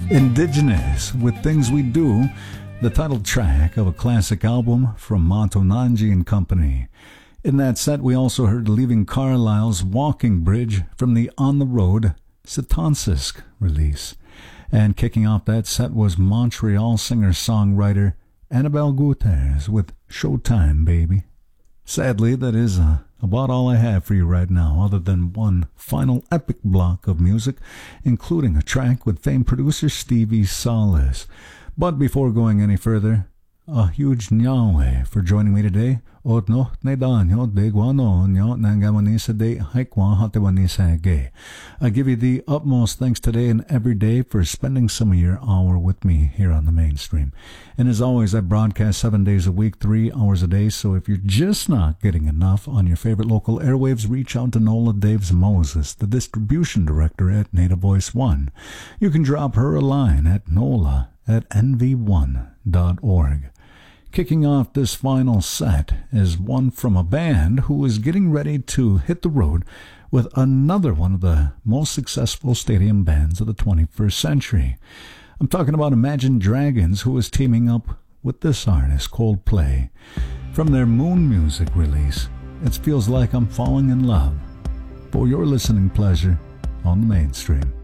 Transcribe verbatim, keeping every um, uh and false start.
Indigenous with Things We Do, the title track of a classic album from Mato Nanji and Company. In that set, we also heard Leaving Carlisle's Walking Bridge from the On the Road Sitansisk release. And kicking off that set was Montreal singer-songwriter Annabelle Guterres with Showtime, Baby. Sadly, that is uh, about all I have for you right now, other than one final epic block of music, including a track with famed producer Stevie Salas. But before going any further, a huge nyawe for joining me today. Ot no ne danyo de guano nyo nangamanisa de haikwa hatewanisa ge. I give you the utmost thanks today and every day for spending some of your hour with me here on the mainstream. And as always, I broadcast seven days a week, three hours a day. So if you're just not getting enough on your favorite local airwaves, reach out to Nola Daves Moses, the distribution director at Native Voice One. You can drop her a line at nola at n v one dot org. Kicking off this final set is one from a band who is getting ready to hit the road with another one of the most successful stadium bands of the twenty-first century. I'm talking about Imagine Dragons, who is teaming up with this artist, Coldplay. From their Moon Music release, it feels like I'm falling in love. For your listening pleasure on the mainstream.